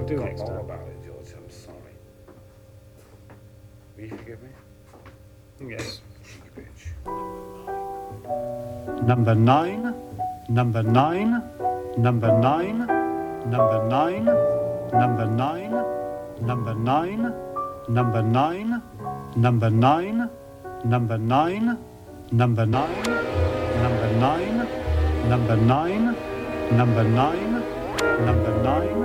do talk next more time. about it, George. I'm sorry. Will you forgive me? Yes. You bitch. Number 9, number 9, number 9, number 9, number 9, number 9, number 9, number 9, number 9, number 9, number 9, number 9, number 9, number 9.